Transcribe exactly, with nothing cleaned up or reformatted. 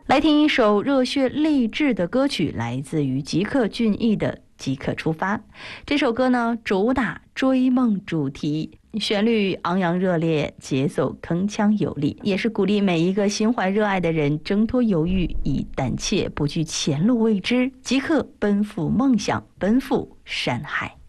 来听一首热血励志的歌曲，来自于吉克隽逸的《即刻出发》。这首歌呢，主打追梦主题，旋律昂扬热烈，节奏铿锵有力，也是鼓励每一个心怀热爱的人挣脱犹豫，以胆怯不惧前路未知，即刻奔赴梦想，奔赴山海。